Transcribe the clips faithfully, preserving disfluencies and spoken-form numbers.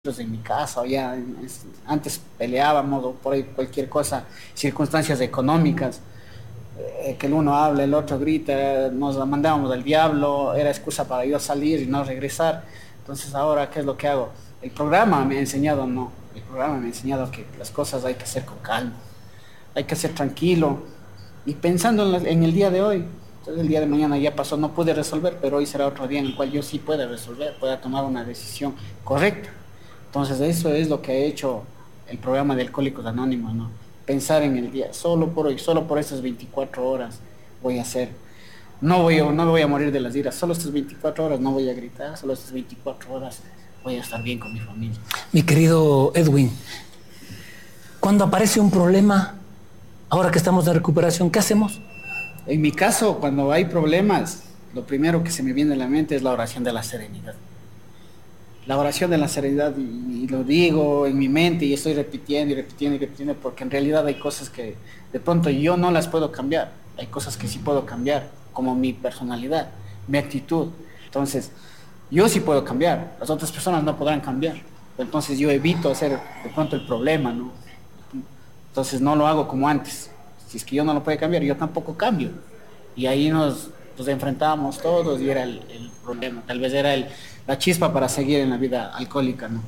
en mi casa, o ya es- antes peleábamos o por ahí cualquier cosa, circunstancias económicas, eh, que el uno habla, el otro grita, nos la mandábamos al diablo, era excusa para yo salir y no regresar. Entonces ahora, ¿qué es lo que hago? El programa me ha enseñado, no, el programa me ha enseñado que las cosas hay que hacer con calma, hay que ser tranquilo y pensando en, la- en el día de hoy. Entonces el día de mañana ya pasó, no pude resolver, pero hoy será otro día en el cual yo sí pueda resolver, pueda tomar una decisión correcta. Entonces eso es lo que ha hecho el programa de Alcohólicos Anónimos, ¿no? Pensar en el día, solo por hoy, solo por esas veinticuatro horas voy a hacer. No voy a, no me voy a morir de las iras, solo estas veinticuatro horas no voy a gritar, solo estas veinticuatro horas voy a estar bien con mi familia. Mi querido Edwin, cuando aparece un problema, ahora que estamos de recuperación, ¿qué hacemos? En mi caso, cuando hay problemas, lo primero que se me viene a la mente es la oración de la serenidad. La oración de la serenidad, y, y lo digo en mi mente y estoy repitiendo y repitiendo y repitiendo, porque en realidad hay cosas que de pronto yo no las puedo cambiar, hay cosas que sí puedo cambiar, como mi personalidad, mi actitud. Entonces, yo sí puedo cambiar, las otras personas no podrán cambiar. Entonces yo evito hacer de pronto el problema, ¿no? Entonces no lo hago como antes. Si es que yo no lo puedo cambiar, yo tampoco cambio. Y ahí nos, nos enfrentábamos todos y era el, el problema. Tal vez era el, la chispa para seguir en la vida alcohólica, ¿no?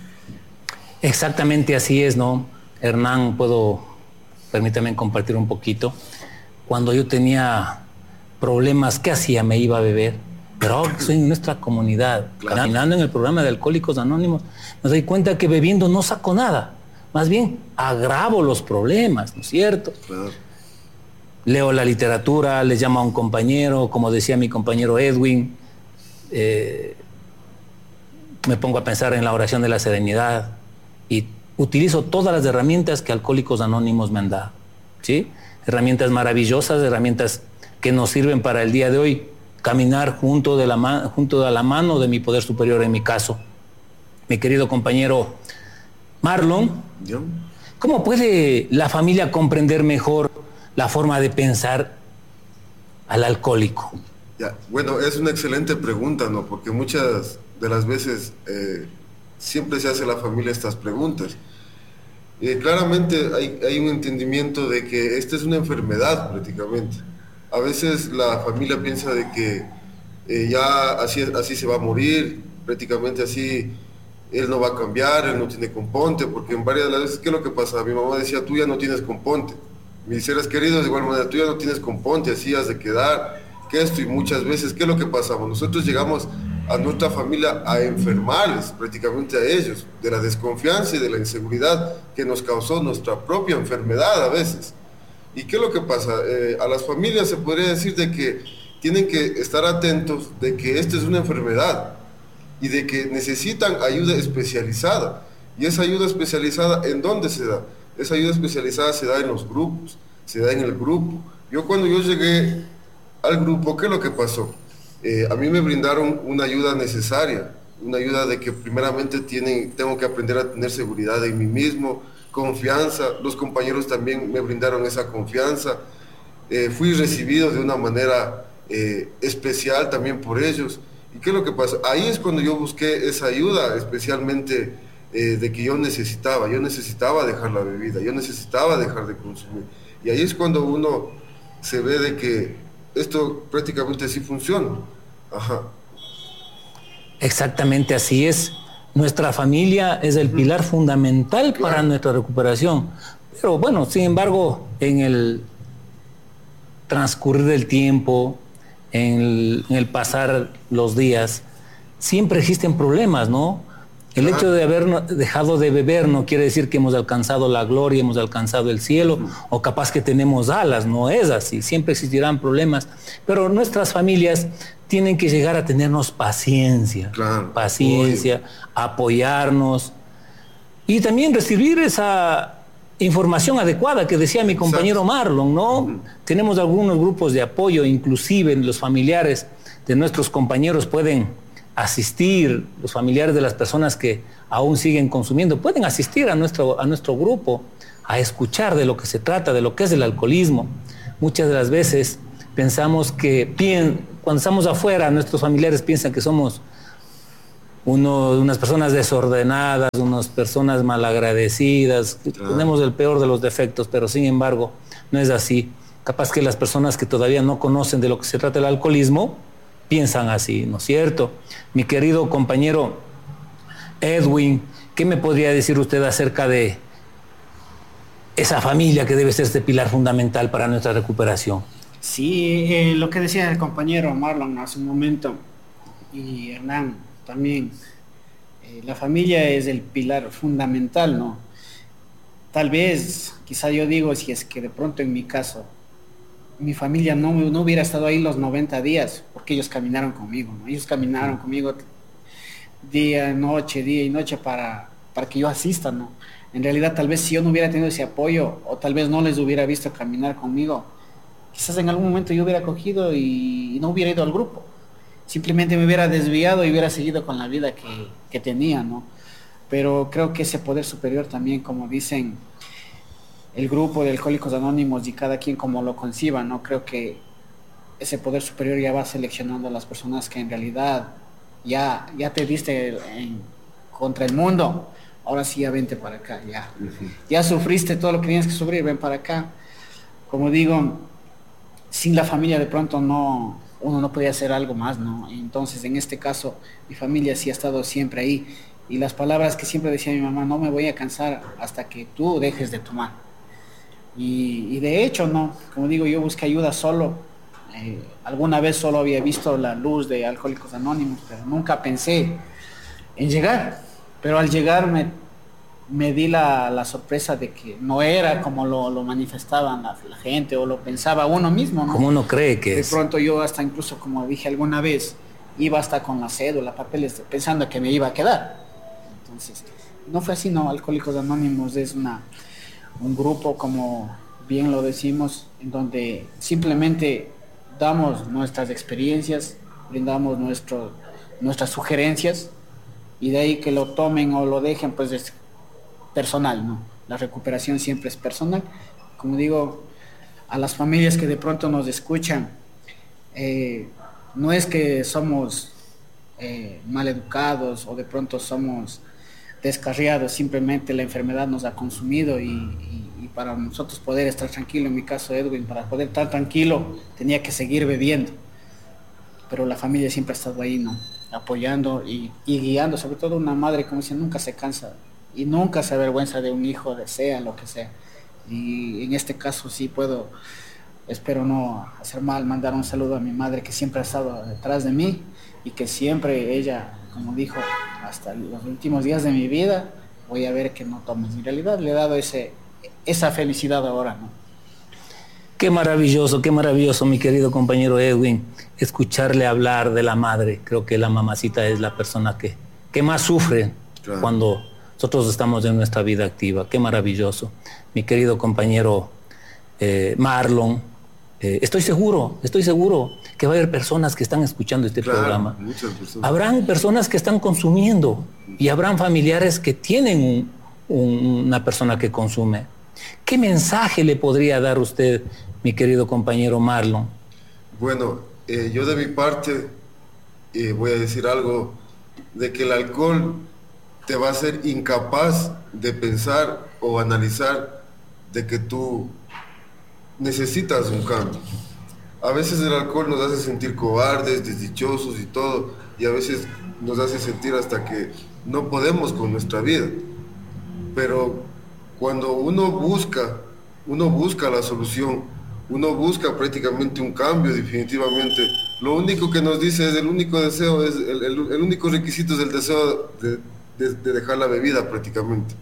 Exactamente así es, ¿no? Hernán, puedo, permítame compartir un poquito. Cuando yo tenía problemas, ¿qué hacía? Me iba a beber. Pero ahora que estoy en nuestra comunidad, claro, caminando en el programa de Alcohólicos Anónimos, me doy cuenta que bebiendo no saco nada. Más bien, agravo los problemas, ¿no es cierto? Claro. Leo la literatura, les llamo a un compañero, como decía mi compañero Edwin, eh, me pongo a pensar en la oración de la serenidad y utilizo todas las herramientas que Alcohólicos Anónimos me han dado, ¿sí? Herramientas maravillosas, herramientas que nos sirven para el día de hoy, caminar junto, de la ma- junto a la mano de mi poder superior en mi caso. Mi querido compañero Marlon, ¿yo? ¿Cómo puede la familia comprender mejor la forma de pensar al alcohólico? Ya, bueno, es una excelente pregunta, ¿no? Porque muchas de las veces eh, siempre se hace la familia estas preguntas. Eh, claramente hay, hay un entendimiento de que esta es una enfermedad prácticamente. A veces la familia piensa de que eh, ya así, así se va a morir, prácticamente así él no va a cambiar, él no tiene componte, porque en varias de las veces, ¿qué es lo que pasa? Mi mamá decía, tú ya no tienes componte. Mis seres queridos, de igual manera, tú ya no tienes componte, así has de quedar, que esto, y muchas veces, ¿qué es lo que pasamos? Nosotros llegamos a nuestra familia a enfermarles, prácticamente a ellos, de la desconfianza y de la inseguridad que nos causó nuestra propia enfermedad a veces. ¿Y qué es lo que pasa? Eh, a las familias se podría decir de que tienen que estar atentos de que esta es una enfermedad y de que necesitan ayuda especializada. Y esa ayuda especializada, ¿en dónde se da? Esa ayuda especializada se da en los grupos, se da en el grupo. Yo cuando yo llegué al grupo, ¿qué es lo que pasó? Eh, a mí me brindaron una ayuda necesaria, una ayuda de que primeramente tienen, tengo que aprender a tener seguridad en mí mismo, confianza. Los compañeros también me brindaron esa confianza. Eh, fui recibido de una manera eh, especial también por ellos. ¿Y qué es lo que pasa? Ahí es cuando yo busqué esa ayuda, especialmente eh, de que yo necesitaba. Yo necesitaba dejar la bebida, yo necesitaba dejar de consumir. Y ahí es cuando uno se ve de que esto prácticamente sí funciona. Ajá. Exactamente así es. Nuestra familia es el pilar fundamental claro. para nuestra recuperación. Pero bueno, sin embargo, en el transcurrir del tiempo, en el, en el pasar los días, siempre existen problemas, ¿no? El claro. hecho de haber dejado de beber no quiere decir que hemos alcanzado la gloria, hemos alcanzado el cielo, uh-huh. o capaz que tenemos alas, no es así, siempre existirán problemas, pero nuestras familias tienen que llegar a tenernos paciencia, claro. paciencia, Oye. apoyarnos y también recibir esa información adecuada que decía mi compañero Exacto. Marlon, ¿no? Uh-huh. Tenemos algunos grupos de apoyo, inclusive los familiares de nuestros compañeros pueden asistir, los familiares de las personas que aún siguen consumiendo, pueden asistir a nuestro, a nuestro grupo, a escuchar de lo que se trata, de lo que es el alcoholismo. Muchas de las veces pensamos que, cuando estamos afuera, nuestros familiares piensan que somos uno, unas personas desordenadas, unas personas malagradecidas, Claro. tenemos el peor de los defectos, pero sin embargo no es así. Capaz que las personas que todavía no conocen de lo que se trata el alcoholismo piensan así, ¿no es cierto? Mi querido compañero Edwin, ¿qué me podría decir usted acerca de esa familia que debe ser este pilar fundamental para nuestra recuperación? Sí, eh, lo que decía el compañero Marlon hace un momento y Hernán también, eh, la familia es el pilar fundamental, ¿no? Tal vez, quizá yo digo, si es que de pronto en mi caso, mi familia no, no hubiera estado ahí los noventa días, porque ellos caminaron conmigo, ¿no? Ellos caminaron conmigo día, noche, día y noche para, para que yo asista, ¿no? En realidad, tal vez si yo no hubiera tenido ese apoyo, o tal vez no les hubiera visto caminar conmigo, quizás en algún momento yo hubiera cogido y, y no hubiera ido al grupo. Simplemente me hubiera desviado y hubiera seguido con la vida que, que tenía, ¿no? Pero creo que ese poder superior también, como dicen el grupo de Alcohólicos Anónimos y cada quien como lo conciba, ¿no? Creo que ese poder superior ya va seleccionando a las personas que en realidad ya, ya te diste en, contra el mundo, ahora sí ya vente para acá, ya. Ujú. Ya sufriste todo lo que tienes que sufrir, ven para acá. Como digo, sin la familia de pronto no, uno no podía hacer algo más, ¿no? Entonces, en este caso, mi familia sí ha estado siempre ahí. Y las palabras que siempre decía mi mamá, no me voy a cansar hasta que tú dejes de tomar. Y, y de hecho, no, como digo, yo busqué ayuda solo. Eh, alguna vez solo había visto la luz de Alcohólicos Anónimos, pero nunca pensé en llegar. Pero al llegar me, me di la, la sorpresa de que no era como lo, lo manifestaban la, la gente o lo pensaba uno mismo, ¿no? ¿Cómo uno cree que De es? pronto yo hasta incluso, como dije alguna vez, iba hasta con la cédula, papeles, pensando que me iba a quedar. Entonces, no fue así, no. Alcohólicos Anónimos es una, un grupo, como bien lo decimos, en donde simplemente damos nuestras experiencias, brindamos nuestro, nuestras sugerencias, y de ahí que lo tomen o lo dejen, pues es personal, ¿no? La recuperación siempre es personal. Como digo, a las familias que de pronto nos escuchan, eh, no es que somos eh, mal educados o de pronto somos descarriados, simplemente la enfermedad nos ha consumido y, y, y para nosotros poder estar tranquilo, en mi caso Edwin, para poder estar tranquilo tenía que seguir bebiendo, pero la familia siempre ha estado ahí, ¿no? Apoyando y, y guiando, sobre todo una madre, como dice, nunca se cansa y nunca se avergüenza de un hijo, de sea lo que sea. Y en este caso sí puedo, espero no hacer mal, mandar un saludo a mi madre que siempre ha estado detrás de mí y que siempre ella, como dijo, hasta los últimos días de mi vida voy a ver que no tomes. En realidad le he dado ese, esa felicidad ahora, ¿no? Qué maravilloso, qué maravilloso, mi querido compañero Edwin, escucharle hablar de la madre. Creo que la mamacita es la persona que, que más sufre Claro. cuando nosotros estamos en nuestra vida activa. Qué maravilloso. Mi querido compañero eh, Marlon, eh, estoy seguro, estoy seguro que va a haber personas que están escuchando este Claro, programa. muchas personas. Habrán personas que están consumiendo y habrán familiares que tienen un- un- una persona que consume. ¿Qué mensaje le podría dar usted, mi querido compañero Marlon? Bueno, eh, yo de mi parte eh, voy a decir algo de que el alcohol te va a hacer incapaz de pensar o analizar de que tú necesitas un cambio. A veces el alcohol nos hace sentir cobardes, desdichosos y todo, y a veces nos hace sentir hasta que no podemos con nuestra vida. Pero cuando uno busca, uno busca la solución, uno busca prácticamente un cambio definitivamente, lo único que nos dice es el único deseo, es el, el- el único requisito es el deseo de, de- de dejar la bebida prácticamente.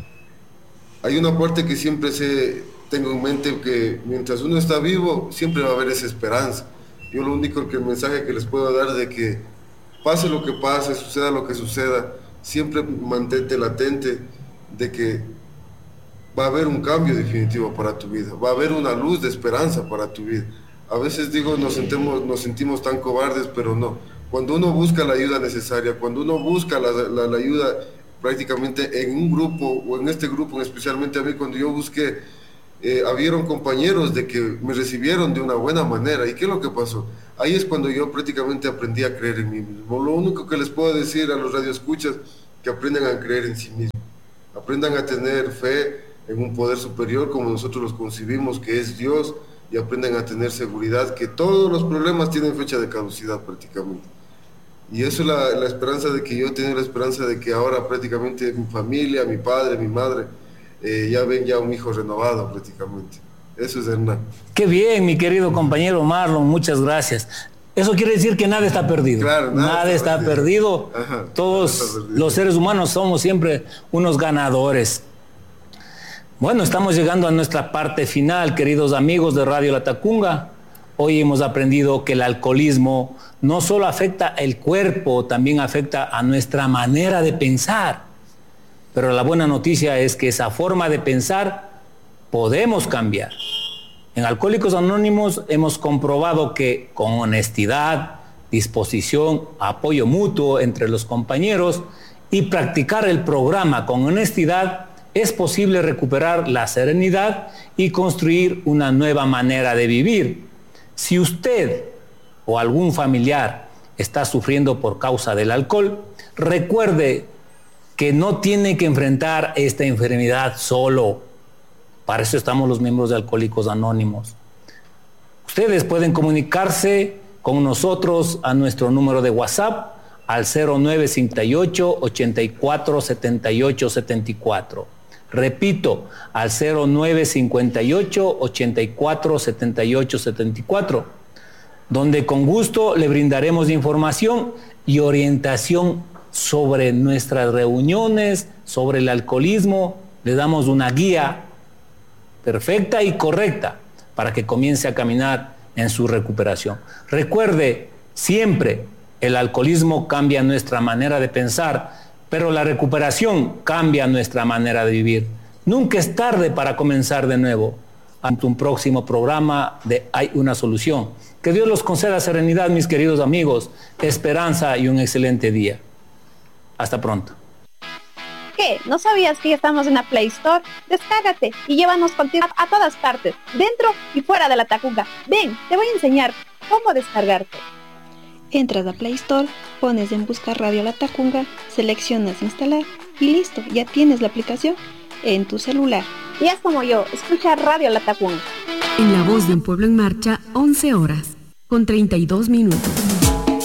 Hay una parte que siempre se, tengo en mente que mientras uno está vivo, siempre va a haber esa esperanza. Yo lo único que el mensaje que les puedo dar de que pase lo que pase, suceda lo que suceda, siempre mantente latente de que va a haber un cambio definitivo para tu vida, va a haber una luz de esperanza para tu vida. A veces digo, nos sentimos, nos sentimos tan cobardes, pero no. Cuando uno busca la ayuda necesaria, cuando uno busca la, la, la ayuda prácticamente en un grupo, o en este grupo, especialmente a mí, cuando yo busqué eh, habieron compañeros de que me recibieron de una buena manera. ¿Y qué es lo que pasó? Ahí es cuando yo prácticamente aprendí a creer en mí mismo. Lo único que les puedo decir a los radioescuchas, que aprendan a creer en sí mismos, aprendan a tener fe en un poder superior como nosotros los concibimos, que es Dios, y aprendan a tener seguridad que todos los problemas tienen fecha de caducidad prácticamente. Y eso es la, la esperanza de que yo tengo, la esperanza de que ahora prácticamente mi familia, mi padre, mi madre, eh, ya ven ya un hijo renovado prácticamente. Eso es Hernán. Qué bien, mi querido compañero Marlon, muchas gracias. Eso quiere decir que nada está perdido. Claro, nada, nada está, está perdido. perdido. Ajá, Todos está perdido. Los seres humanos somos siempre unos ganadores. Bueno, estamos llegando a nuestra parte final, queridos amigos de Radio La Tacunga. Hoy hemos aprendido que el alcoholismo no solo afecta el cuerpo, también afecta a nuestra manera de pensar. Pero la buena noticia es que esa forma de pensar podemos cambiar. En Alcohólicos Anónimos hemos comprobado que con honestidad, disposición, apoyo mutuo entre los compañeros y practicar el programa con honestidad, es posible recuperar la serenidad y construir una nueva manera de vivir. Si usted o algún familiar está sufriendo por causa del alcohol, recuerde que no tiene que enfrentar esta enfermedad solo. Para eso estamos los miembros de Alcohólicos Anónimos. Ustedes pueden comunicarse con nosotros a nuestro número de WhatsApp al cero nueve cinco ocho, ochenta y cuatro, setenta y ocho, setenta y cuatro. Repito, al cero nueve cinco ocho, ochenta y cuatro, setenta y ocho, setenta y cuatro, donde con gusto le brindaremos información y orientación sobre nuestras reuniones, sobre el alcoholismo. Le damos una guía perfecta y correcta para que comience a caminar en su recuperación. Recuerde, siempre el alcoholismo cambia nuestra manera de pensar, pero la recuperación cambia nuestra manera de vivir. Nunca es tarde para comenzar de nuevo. Ante un próximo programa de Hay una Solución. Que Dios los conceda serenidad, mis queridos amigos, esperanza y un excelente día. Hasta pronto. ¿Qué? ¿No sabías que ya estamos en la Play Store? Descárgate y llévanos contigo a, a todas partes, dentro y fuera de la Tacunga. Ven, te voy a enseñar cómo descargarte. Entras a Play Store, pones en buscar Radio La Tacunga, seleccionas instalar y listo, ya tienes la aplicación en tu celular. Y haz como yo, escucha Radio La Tacunga. En La Voz de un Pueblo en Marcha, once horas, con treinta y dos minutos.